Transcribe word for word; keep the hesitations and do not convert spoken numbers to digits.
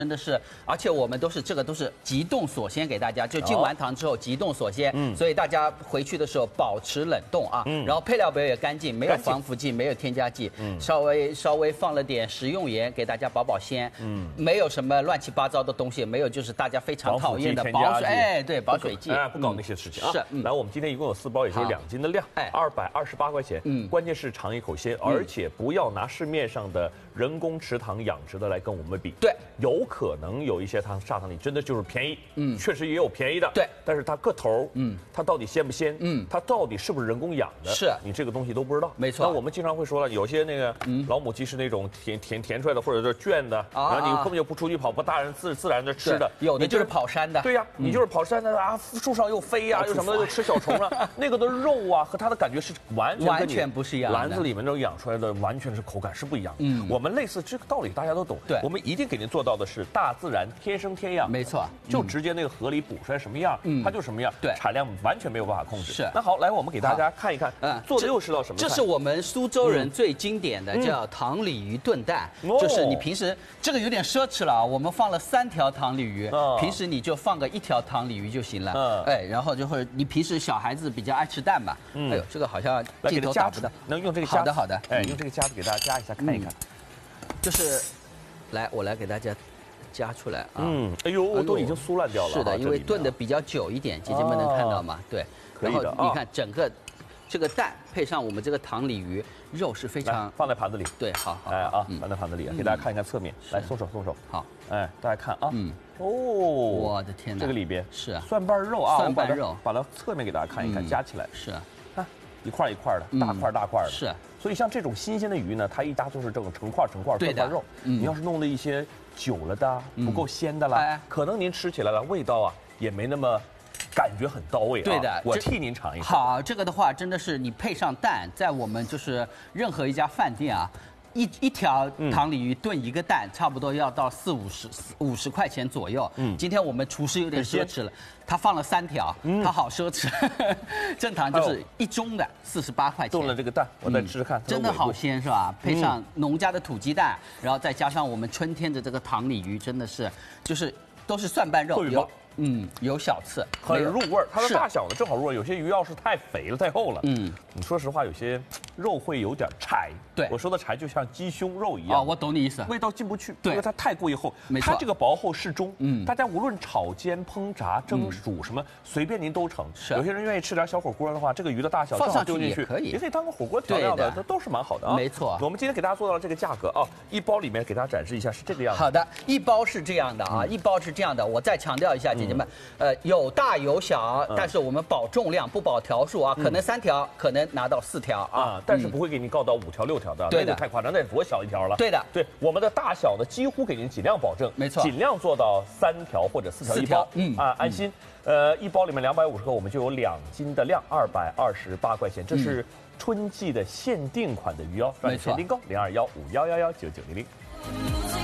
真的是，而且我们都是这个都是急冻锁鲜给大家，就进完糖之后急冻锁鲜，嗯，所以大家回去的时候保持冷冻啊，嗯，然后配料表也干净，没有防腐剂，没有添加剂，嗯，稍微稍微放了点食用盐给大家保保鲜，嗯，没有什么乱七八糟的东西，没有就是大家非常讨厌的保水，哎，对，保水剂， 哎，不搞那些事情啊。是，来，我们今天一共有四包，也就是两斤的量，哎，二百二十八块钱，嗯，关键是尝一口鲜，而且不要拿市面上的人工池塘养殖的来跟我们比，对，有可能有一些它砂糖里真的就是便宜，嗯，确实也有便宜的，对，但是它个头，嗯，它到底鲜不鲜，嗯，它到底是不是人工养的，是你这个东西都不知道，没错。那我们经常会说了，有些那个老母鸡是那种填填填出来的，或者是圈的，然后你根本就不出去跑，不大人自自然的吃的，有的就是跑山的，对呀，你就是跑山的啊，树上又飞呀，又什么又吃小虫了，那个的肉啊和它的感觉是完全完全不是一样的，篮子里面都养出来的完全是口感是不一样的。嗯，我们类似这个道理大家都懂，对，我们一定给您做到的是大自然天生天养，没错，就直接那个河里捕出来什么样，嗯，它就什么样，对，产量完全没有办法控制。是，那好，来我们给大家看一看，嗯，做的又是道什么菜？这是我们苏州人最经典的叫糖鲤鱼炖蛋，就是你平时这个有点奢侈了啊，我们放了三条糖鲤鱼，平时你就放个一条糖鲤鱼就行了，嗯，哎，然后就会你平时小孩子比较爱吃蛋嘛，哎呦，这个好像镜头打不到，能用这个夹子，好的好的，哎，用这个夹子给大家夹一下看一看，就是，来我来给大家。夹出来啊！嗯，哎呦，都已经酥烂掉了。是的，因为炖的比较久一点，姐姐们能看到吗？对，然后你看整个这个蛋配上我们这个糖鲤鱼，肉是非常放在盘子里。对，好，哎啊，放在盘子里，给大家看一看侧面。来，松手松手。好，哎，大家看啊。嗯。哦，我的天哪！这个里边是蒜瓣肉啊，蒜瓣肉，把它侧面给大家看一看，夹起来。是。看，一块一块的，大块大块的。是。所以像这种新鲜的鱼呢，它一夹就是这种成块成块蒜瓣肉。你要是弄了一些久了的、不够鲜的了，可能您吃起来了味道啊也没那么感觉很到位啊。对的，我替您尝一尝。好，这个的话真的是你配上蛋，在我们就是任何一家饭店啊。一一条糖鲤鱼炖一个蛋，差不多要到四五十五十块钱左右。嗯，今天我们厨师有点奢侈了，他放了三条，他好奢侈。正常就是一盅的四十八块钱。炖了这个蛋，我再吃吃看，真的好鲜是吧？配上农家的土鸡蛋，然后再加上我们春天的这个糖鲤鱼，真的是就是都是蒜瓣肉。嗯，有小刺，很入味儿。它的大小呢正好入味。有些鱼要是太肥了、太厚了，嗯，你说实话，有些肉会有点柴。对，我说的柴就像鸡胸肉一样。哦，我懂你意思。味道进不去，对，因为它太过于厚。没错，它这个薄厚适中。嗯，大家无论炒、煎、烹、炸、蒸、煮什么，随便您都成。是。有些人愿意吃点小火锅的话，这个鱼的大小放上去也可以，也可以当个火锅调料的，这都是蛮好的啊。没错。我们今天给大家做到了这个价格啊，一包里面给大家展示一下是这个样子。好的，一包是这样的啊，一包是这样的。我再强调一下。姐姐们，呃，有大有小，但是我们保重量，不保条数啊，可能三条，可能拿到四条啊，但是不会给你告到五条六条的，对的，太夸张，那多小一条了。对的，对，我们的大小呢，几乎给您尽量保证，没错，尽量做到三条或者四条一包，嗯啊，安心。呃，一包里面两百五十克，我们就有两斤的量，二百二十八块钱，这是春季的限定款的鱼哦，没错，订购零二幺五幺幺幺九九零零。